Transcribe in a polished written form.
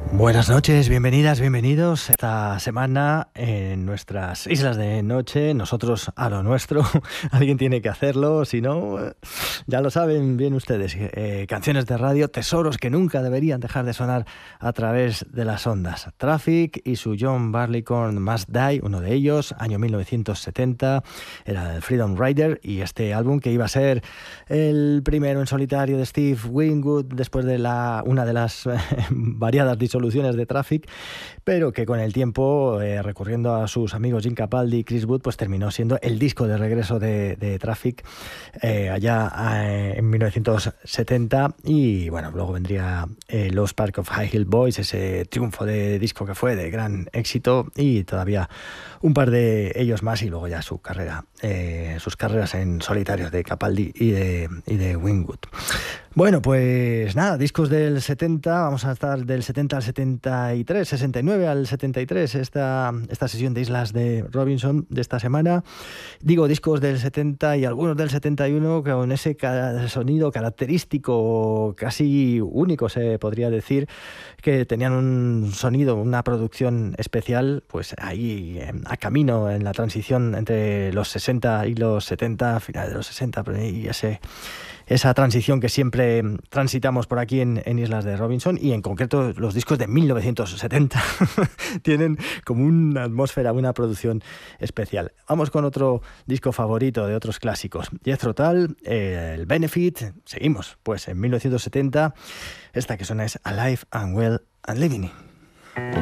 Buenas noches, bienvenidas, bienvenidos. Esta semana en nuestras islas de noche, nosotros a lo nuestro. Alguien tiene que hacerlo, si no, ya lo saben bien ustedes. Canciones de radio, tesoros que nunca deberían dejar de sonar a través de las ondas. Traffic y su John Barleycorn Must Die, uno de ellos, año 1970, era el Freedom Rider, y este álbum que iba a ser el primero en solitario de Steve Winwood después de una de las variadas disoluciones de Traffic, pero que con el tiempo, recurriendo a sus amigos Jim Capaldi y Chris Wood, pues terminó siendo el disco de regreso de Traffic allá en 1970. Y bueno, luego vendría Lost Park of High Hill Boys, ese triunfo de disco que fue de gran éxito, y todavía un par de ellos más, y luego ya su carrera, sus carreras en solitario de Capaldi y de Winwood. Bueno, pues nada, discos del 70, vamos a estar del 70 al 73, 69 al 73, esta sesión de Islas de Robinson de esta semana. Digo discos del 70 y algunos del 71 con ese sonido característico, casi único se podría decir, que tenían un sonido, una producción especial, pues ahí a camino en la transición entre los 60 y los 70, finales de los 60, y esa transición que siempre transitamos por aquí en Islas de Robinson, y en concreto los discos de 1970 tienen como una atmósfera, una producción especial. Vamos con otro disco favorito de otros clásicos, Jethro Tull, el Benefit. Seguimos pues en 1970, esta que suena es Alive and Well and Living.